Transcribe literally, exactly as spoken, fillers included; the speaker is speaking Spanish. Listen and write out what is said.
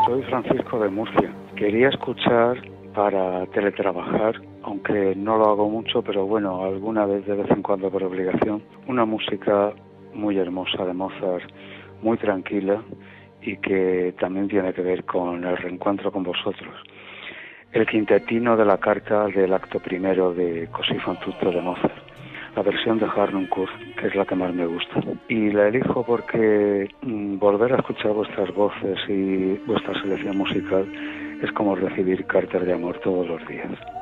Soy Francisco de Murcia. Quería escuchar para teletrabajar, aunque no lo hago mucho, pero bueno, alguna vez de vez en cuando por obligación, una música muy hermosa de Mozart, muy tranquila y que también tiene que ver con el reencuentro con vosotros. El quintetino de la carta del acto primero de Così fan tutte de Mozart, la versión de Harnoncourt, que es la que más me gusta. Y la elijo porque mmm, volver a escuchar vuestras voces y vuestra selección musical es como recibir cartas de amor todos los días.